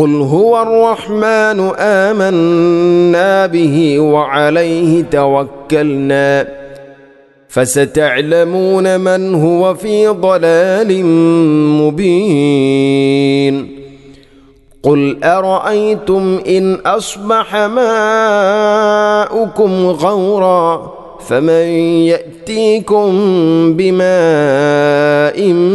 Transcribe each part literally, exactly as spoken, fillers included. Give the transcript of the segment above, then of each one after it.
قل هو الرحمن آمنا به وعليه توكلنا فستعلمون من هو في ضلال مبين قل أرأيتم إن أصبح ماؤكم غورا فمن يأتيكم بماء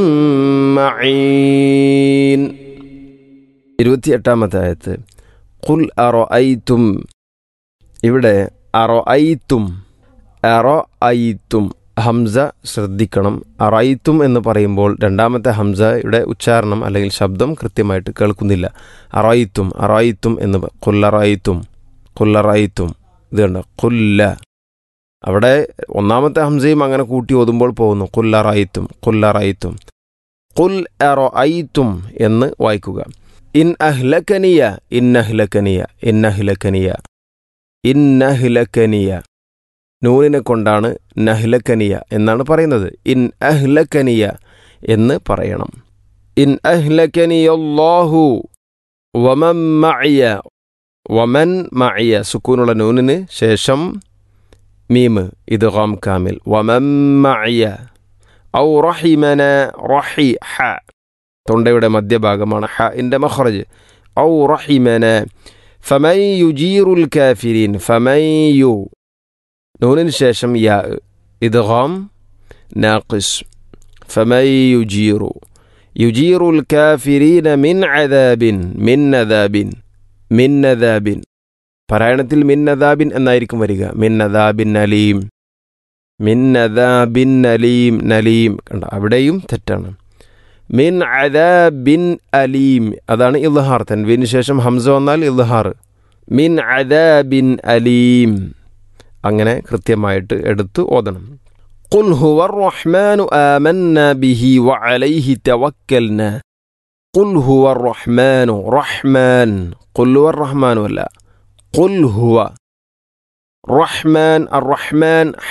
معين. ഇരുപത്തിയെട്ടാമത്തെ ആയത്ത് ഖുൽ അറഅയ്തും. ഇവിടെ അറഅയ്തും അറഅയ്തും ഹംസ ശ്രദ്ധിക്കണം. അറഅയ്തും എന്ന് പറയുമ്പോൾ രണ്ടാമത്തെ ഹംസയുടെ ഉച്ചാരണം അല്ലെങ്കിൽ ശബ്ദം കൃത്യമായിട്ട് കേൾക്കുന്നില്ല. അറഅയ്തും അറഅയ്തും എന്ന് ഖുൽ അറഅയ്തും ഖുൽ അറഅയ്തും ഇത് കണ്ട ഖുല്ല. അവിടെ ഒന്നാമത്തെ ഹംസയും അങ്ങനെ കൂട്ടി ഓതുമ്പോൾ പോകുന്നു. ഖുൽ അറഅയ്തും ഖുൽ അറഅയ്തും ഖുൽ അറഅയ്തും എന്ന് വായിക്കുക. ഇൻ അഹ്ലകനിയ ഇന്നഹ്ലകനിയ ഇന്നഹ്ലകനിയ ഇന്നഹ്ലകനിയ നൂനിനെ കൊണ്ടാണ് നഹ്ലകനിയ എന്നാണ് പറയുന്നത്. ഇൻ അഹ്ലകനിയ എന്ന് പറയണം. ഇൻ അഹ്ലകനിയല്ലാഹു വമൻ മഅയ വമൻ മഅയ സുക്കൂനുള്ള നൂനിന് ശേഷം മീം ഇദ്ഗാം കാമിൽ. വമൻ മഅയ ഔ റഹിമന റഹി ഹ തൊണ്ടയുടെ മധ്യഭാഗമാണ് ഹ ഇൻ്റെ മഖ്റജ്. ഔ റഹിമന ഫമൻ യുജീറുൽ കാഫിരീൻ ഫമൻ യു നൂനിന് ശേഷം യാ ഇദ്ഗാം നാഖിസ്. ഫമൻ യുജീറു യുജീറുൽ കാഫിരീന മിൻ അദാബിൻ മിൻ അദാബിൻ മിൻ അദാബിൻ. പാരായണത്തിൽ മിൻ അദാബിൻ എന്നായിരിക്കും വരിക. മിൻ അദാബിൻ അലീം മിൻ അദാബിൻ അലീം നലീം കണ്ട അവിടെയും തെറ്റാണ്. മിൻ അദാബിൻ അലീം അതാണ് ഇദ്ഹാർ. തൻവീന് ശേഷം ഹംസ വന്നാൽ ഇദ്ഹാർ. മിൻ അദാബിൻ അലീം അങ്ങനെ കൃത്യമായിട്ട് എടുത്ത് ഓതണം. ഖുൽ ഹുവർ റഹ്മാനു ആമന്നാ ബിഹി വഅലൈഹി തവക്കൽനാ. ഖുൽ ഹുവർ റഹ്മാനു റഹ്മാൻ ഖുൽ ഹുവർ റഹ്മാനു അല്ല ഖുൽ ഹുവ റഹ്മാൻ അർ-റഹ്മാൻ ഹ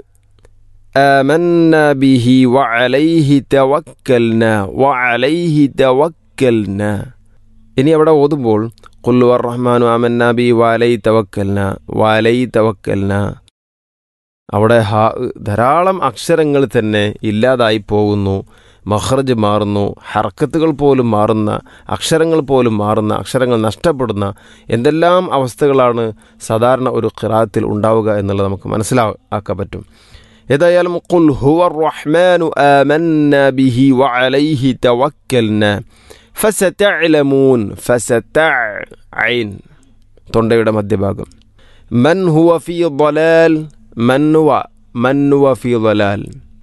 آمنا به وعليه توكلنا وعليه توكلنا. ഇനി അവിടെ ഓതുമ്പോൾ ഖുൽ വർ-റഹ്മാനു ആമന്നാ ബിഹി വഅലൈഹി തവക്കൽനാ വഅലൈഹി തവക്കൽനാ അവിടെ ഹാ ധാരാളം അക്ഷരങ്ങൾ തന്നെ ഇല്ലാതായി പോകുന്നു. മഖ്റജ് മാറുന്നു. ഹർക്കത്തുകൾ പോലും മാറുന്ന അക്ഷരങ്ങൾ പോലും മാറുന്ന അക്ഷരങ്ങൾ നഷ്ടപ്പെടുന്ന എന്തെല്ലാം അവസ്ഥകളാണ് സാധാരണ ഒരു ഖിറാഅത്തിൽ ഉണ്ടാവുക എന്നുള്ളത് നമുക്ക് മനസ്സിലാക്കാൻ പറ്റും. ഏതായാലും ഖുൽ ഹുവർ റഹ്മാനു ആമന്നാ ബിഹി വഅലൈഹി തവക്കൽനാ ഫസതഅലമൂൻ ഫസതഅ ഐൻ തൊണ്ടയുടെ മധ്യഭാഗം. മൻ ഹുവ ഫീ ളലാൽ മൻ ഹുവ മൻ ഹുവ ഫീ ളലാൽ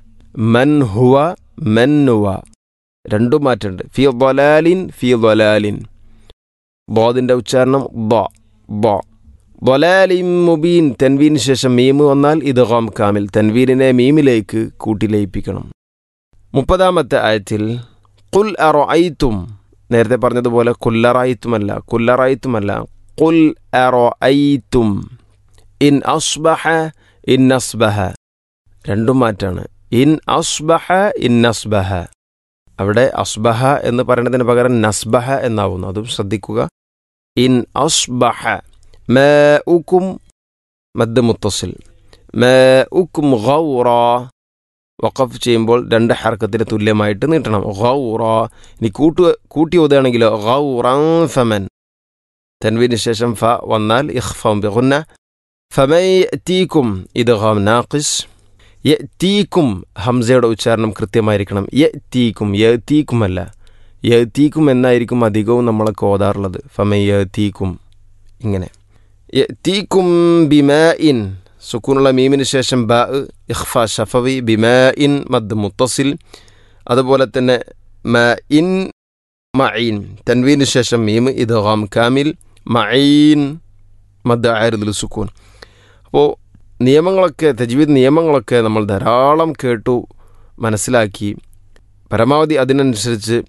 മൻ ഹുവ മൻ ഹുവ രണ്ടും മാറ്റുണ്ട്. ഫീ ളലാലിൻ ഫീ ളലാലിൻ ളാദിൻ്റെ ഉച്ചാരണം ള ള ളലാലിൻ മുബീൻ തൻവീന് ശേഷം മീം വന്നാൽ ഇദ്ഗാം കാമിൽ. തൻവീനിനെ മീമിലേക്ക് കൂട്ടി ലയിപ്പിക്കണം. മുപ്പതാമത്തെ ആയത്തിൽ ഖുൽ അറഅയ്തും നേരത്തെ പറഞ്ഞതുപോലെ ഖുൽ അറഅയ്തുമല്ല ഖുൽ അറഅയ്തുമല്ല ഖുൽ അറഅയ്തും ഇൻ അസ്ബഹ ഇൻ അസ്ബഹ രണ്ടും മാറ്റാണ്. ഇൻ അസ്ബഹ ഇൻ അസ്ബഹ അവിടെ അസ്ബഹ എന്ന് പറയുന്നതിന് പകരം നസ്ബഹ എന്നാവുന്നു. അതും ശ്രദ്ധിക്കുക. ഇൻ അസ്ബഹ മാഉക്കും മദ് മുത്തസിൽ മാഉക്കും ഗൗറാ വഖഫ് ചെയ്യുമ്പോൾ രണ്ട് ഹർക്കത്തിന് തുല്യമായിട്ട് നീട്ടണം. ഗൗറാ ഇനി കൂട്ടു കൂട്ടി ഓതുകയാണെങ്കിലോ ഗൗറൻ ഫമൻ തൻവീന് ശേഷം ഫ വന്നാൽ ഇഖ്ഫാം ബിഗുന്ന. ഫമൻ യഅതീകും ഇദ്ഗാം നാഖിസ്. യഅതീകും ഹംസയുടെ ഉച്ചാരണം കൃത്യമായിരിക്കണം. യഅതീകും യഅതീകും അല്ല യഅതീകും എന്നായിരിക്കും അധികവും നമ്മളൊക്കെ ഓതാറുള്ളത്. ഫമൻ യഅതീകും ഇങ്ങനെ. യഅതീകും ബിമാഇൻ സുക്കൂനുള്ള മീമിന് ശേഷം ബാ ഇഖ്ഫാ ഷഫവി ബിമാഇൻ മദ് മുത്തസിൽ. അതുപോലെ തന്നെ മഇൻ മഈൻ തൻവീന് ശേഷം മീം ഇദ്ഗാം കാമിൽ. മഈൻ മദ് ആരിദുൽ സുക്കൂൻ. അപ്പോൾ നിയമങ്ങളൊക്കെ തജ്വീദ് നിയമങ്ങളൊക്കെ നമ്മൾ ധാരാളം കേട്ടു മനസ്സിലാക്കി പരമാവധി അതിനനുസരിച്ച്